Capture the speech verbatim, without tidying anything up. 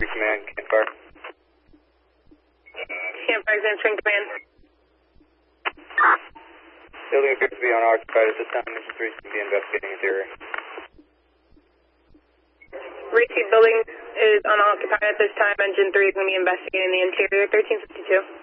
Command, Campfire. Campfire is answering command. Building appears to be unoccupied at this time. Engine three is going to be investigating interior. Repeat, building is unoccupied at this time. Engine three is going to be investigating the interior. thirteen fifty-two.